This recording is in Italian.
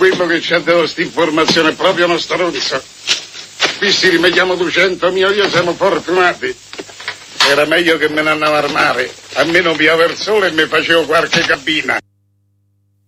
quello che ci ha dato questa informazione è proprio uno stronzo. Qui si rimediamo 200 mio, io siamo fortunati. Era meglio che me ne andavo al mare, almeno pioveva il sole e mi facevo qualche cabina.